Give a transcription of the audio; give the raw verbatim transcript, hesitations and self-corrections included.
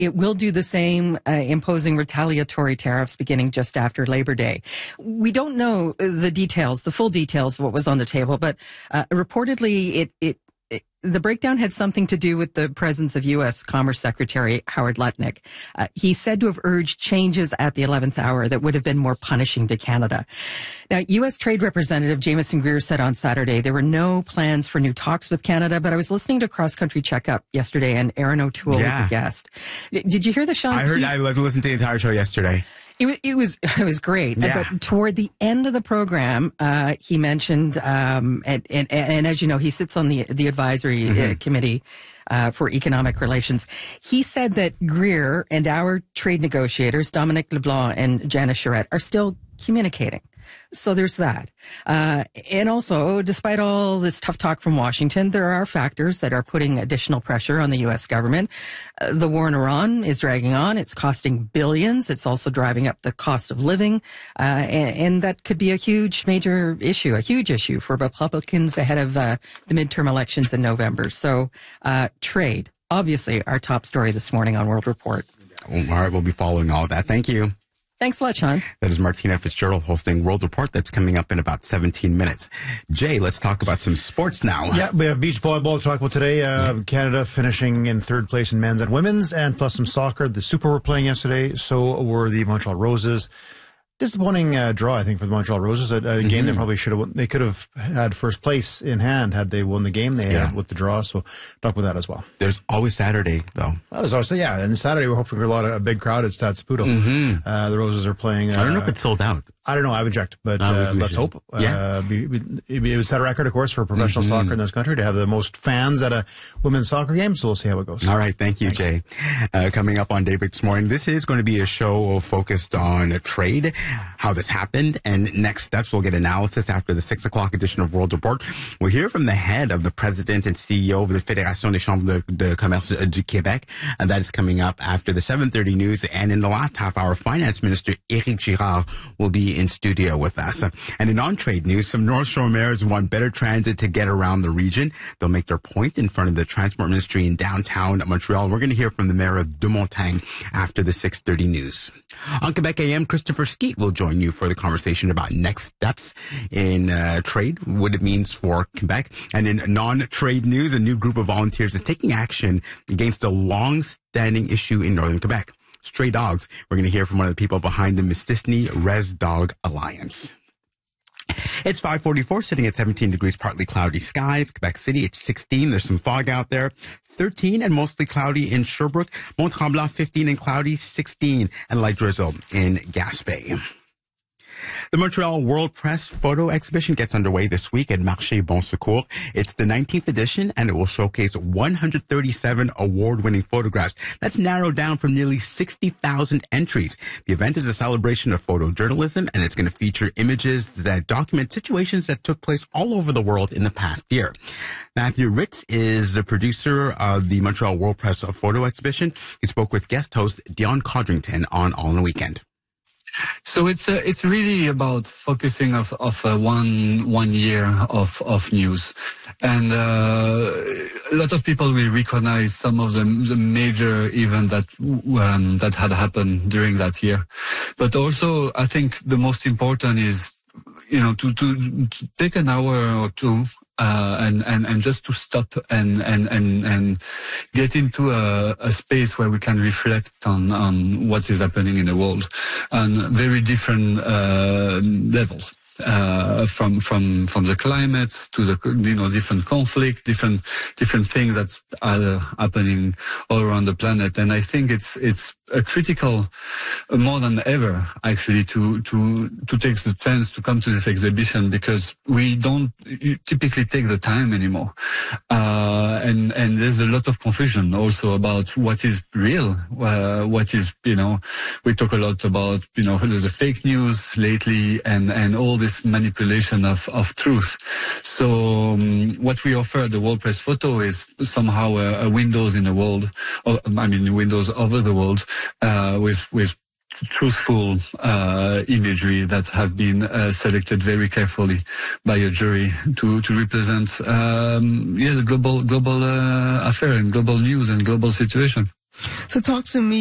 it will do the same, uh, imposing retaliatory tariffs beginning just after Labor Day. We don't know the details, the full details of what was on the table, but uh, reportedly it, it the breakdown had something to do with the presence of U S Commerce Secretary Howard Lutnick. Uh, he's said to have urged changes at the eleventh hour that would have been more punishing to Canada. Now, U S Trade Representative Jamieson Greer said on Saturday there were no plans for new talks with Canada, but I was listening to Cross Country Checkup yesterday and Aaron O'Toole yeah. was a guest. Did you hear the show? I heard, he, I listened to the entire show yesterday. It, it was it was great. Yeah. But toward the end of the program, uh, he mentioned, um, and, and, and as you know, he sits on the the advisory mm-hmm. uh, committee uh, for economic relations. He said that Greer and our trade negotiators, Dominic LeBlanc and Janice Charette, are still communicating. So there's that. Uh, and also, despite all this tough talk from Washington, there are factors that are putting additional pressure on the U S government. Uh, the war in Iran is dragging on. It's costing billions. It's also driving up the cost of living. Uh, and, and that could be a huge, major issue, a huge issue for Republicans ahead of uh, the midterm elections in November. So uh, trade, obviously our top story this morning on World Report. All right, we'll be following all of that. Thank you. Thanks a lot, Sean. That is Martina Fitzgerald hosting World Report. That's coming up in about seventeen minutes. Jay, let's talk about some sports now. Yeah, we have beach volleyball to talk about today. Uh, yeah. Canada finishing in third place in men's and women's, and plus some soccer. The Super were playing yesterday, so were the Montreal Roses. Disappointing uh, draw, I think, for the Montreal Roses. A, a mm-hmm. game they probably should have. They could have had first place in hand had they won the game they yeah. had with the draw. So talk about that as well. There's always Saturday, though. Well, there's always yeah, and Saturday we're hoping for a lot of a big crowd at Stade Saputo. Mm-hmm. Uh, the Roses are playing. Uh, I don't know if it's sold out. I don't know. I haven't checked, but uh, let's hope. Yeah. Uh, be, be, it would set a record, of course, for professional mm-hmm. soccer in this country to have the most fans at a women's soccer game. So we'll see how it goes. All right. Thank you, Thanks. Jay. Uh, coming up on Daybreak this morning, this is going to be a show focused on trade, how this happened, and next steps. We'll get analysis after the six o'clock edition of World Report. We'll hear from the head of the president and C E O of the Fédération des Chambres de, de Commerce du Québec. And that is coming up after the seven thirty news. And in the last half hour, Finance Minister Éric Girard will be in studio with us. And in on-trade news, some North Shore mayors want better transit to get around the region. They'll make their point in front of the Transport Ministry in downtown Montreal. We're going to hear from the mayor of Deux-Montagnes after the six thirty news. On Quebec A M, Christopher Skeet will join you for the conversation about next steps in uh, trade, what it means for Quebec. And in non-trade news, a new group of volunteers is taking action against a long-standing issue in northern Quebec. Stray dogs. We're going to hear from one of the people behind the Mistissini Res Dog Alliance. It's five forty-four, sitting at seventeen degrees, partly cloudy skies. Quebec City, it's sixteen. There's some fog out there. thirteen and mostly cloudy in Sherbrooke. Mont-Tremblant, fifteen and cloudy. sixteen and light drizzle in Gaspé. The Montreal World Press Photo Exhibition gets underway this week at Marché Bon Secours. It's the nineteenth edition, and it will showcase one hundred thirty-seven award-winning photographs. That's narrowed down from nearly sixty thousand entries. The event is a celebration of photojournalism, and it's going to feature images that document situations that took place all over the world in the past year. Matthew Ritz is the producer of the Montreal World Press Photo Exhibition. He spoke with guest host Dion Codrington on All in a Weekend. So it's uh, it's really about focusing of of uh, one one year of of news, and uh, a lot of people will recognize some of the the major events that um, that had happened during that year, but also I think the most important is, you know, to to, to take an hour or two. Uh, and, and, and just to stop and, and, and, and get into a, a space where we can reflect on, on what is happening in the world on very different uh, levels. Uh, from from from the climate to the you know different conflict, different different things that are happening all around the planet, and I think it's it's a critical uh, more than ever actually to to to take the chance to come to this exhibition, because we don't typically take the time anymore, uh, and and there's a lot of confusion also about what is real, uh, what is you know we talk a lot about you know the fake news lately and and all this manipulation of, of truth. So um, what we offer at the World Press Photo is somehow a, a windows in the world, or, I mean windows over the world, uh, with with truthful uh, imagery that have been uh, selected very carefully by a jury to to represent um, yeah the global global uh, affair and global news and global situation. So talk to me